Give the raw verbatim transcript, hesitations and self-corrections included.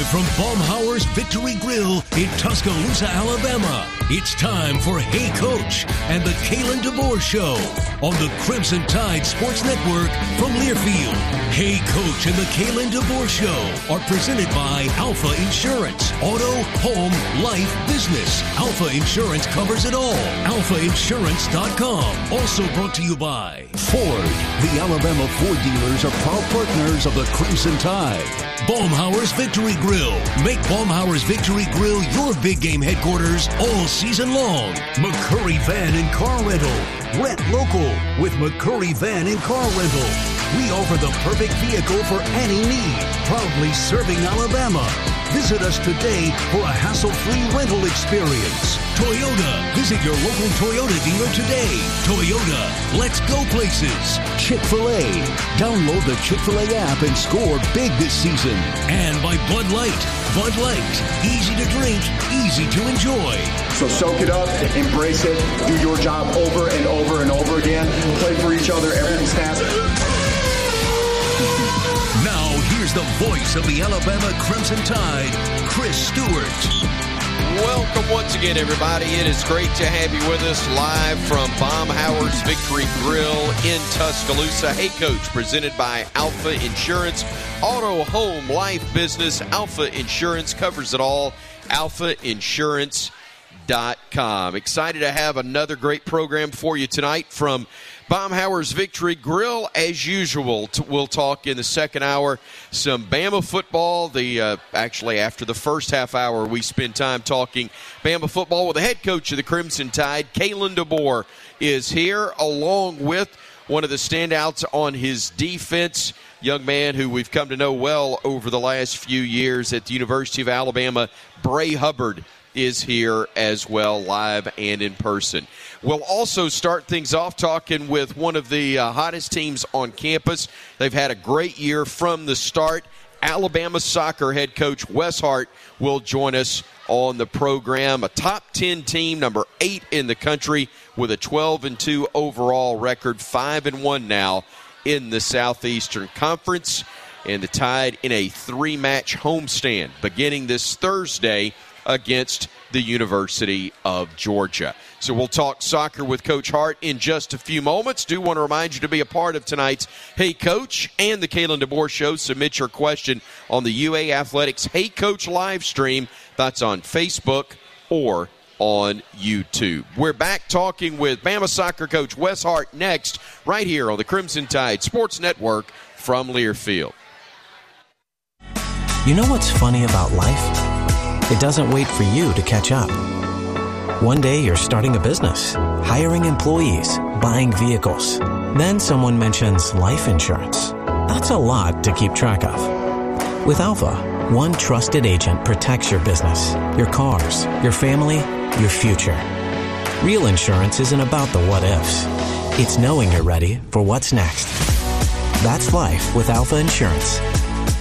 Live from Baumhauer's Victory Grill in Tuscaloosa, Alabama, it's time for Hey Coach and the Kalen DeBoer Show on the Crimson Tide Sports Network from Learfield. Hey Coach and the Kalen DeBoer Show are presented by Alpha Insurance. Auto, home, life, business. Alpha Insurance covers it all. alpha insurance dot com. Also brought to you by Ford. The Alabama Ford dealers are proud partners of the Crimson Tide. Baumhauer's Victory Grill. Make Baumhauer's Victory Grill your big game headquarters all season long. McCurry Van and Car Rental. Rent local with McCurry Van and Car Rental. We offer the perfect vehicle for any need. Proudly serving Alabama. Visit us today for a hassle-free rental experience. Toyota. Visit your local Toyota dealer today. Toyota. Let's go places. Chick-fil-A. Download the Chick-fil-A app and score big this season. And by Bud Light. Bud Light. Easy to drink, easy to enjoy. So soak it up, embrace it, do your job over and over and over again. Play for each other, everything snaps. Now, here's the voice of the Alabama Crimson Tide, Chris Stewart. Welcome once again, everybody. It is great to have you with us live from Baumhauer's Victory Grill in Tuscaloosa. Hey Coach, presented by Alpha Insurance. Auto, home, life, business. Alpha Insurance covers it all. alpha insurance dot com. Excited to have another great program for you tonight from Baumhauer's Victory Grill. As usual, t- we'll talk in the second hour some Bama football. The uh, actually, after the first half hour, we spend time talking Bama football with the head coach of the Crimson Tide. Kalen DeBoer is here, along with one of the standouts on his defense, young man who we've come to know well over the last few years at the University of Alabama. Bray Hubbard is here as well, live and in person. We'll also start things off talking with one of the uh, hottest teams on campus. They've had a great year from the start. Alabama soccer head coach Wes Hart will join us on the program. A top ten team, number eight in the country, with a twelve and two overall record, five and one now in the Southeastern Conference. And the Tide in a three-match homestand beginning this Thursday against the University of Georgia. So we'll talk soccer with Coach Hart in just a few moments. Do want to remind you to be a part of tonight's Hey Coach and the Kalen DeBoer Show. Submit your question on the U A Athletics Hey Coach live stream. That's on Facebook or on YouTube. We're back talking with Bama soccer coach Wes Hart next, right here on the Crimson Tide Sports Network from Learfield. You know what's funny about life? It doesn't wait for you to catch up. One day you're starting a business, hiring employees, buying vehicles. Then someone mentions life insurance. That's a lot to keep track of. With Alpha, one trusted agent protects your business, your cars, your family, your future. Real insurance isn't about the what-ifs. It's knowing you're ready for what's next. That's life with Alpha Insurance.